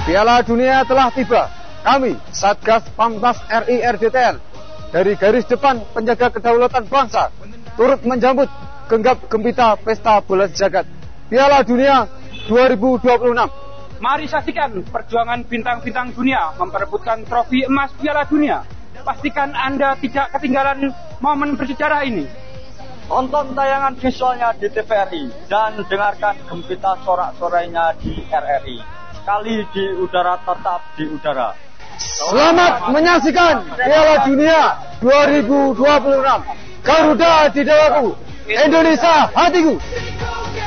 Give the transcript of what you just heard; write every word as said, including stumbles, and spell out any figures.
Piala Dunia telah tiba. Kami, Satgas Pamtas R I R D T N, dari garis depan penjaga kedaulatan bangsa, turut menjemput genggam gempita pesta bola jagat Piala Dunia dua ribu dua puluh enam. Mari saksikan perjuangan bintang-bintang dunia memperebutkan trofi emas Piala Dunia. Pastikan Anda tidak ketinggalan momen bersejarah ini. Tonton tayangan visualnya di T V R I dan dengarkan gempita sorak-sorainya di R R I. Sekali di udara tetap di udara. Selamat menyaksikan Piala Dunia dua ribu dua puluh enam. Garuda di dalamku, Indonesia hatiku.